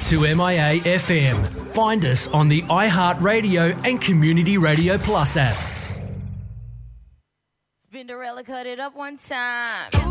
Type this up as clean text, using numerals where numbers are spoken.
to MIA FM. Find us on the iHeartRadio and Community Radio Plus apps. Spinderella cut it up one time.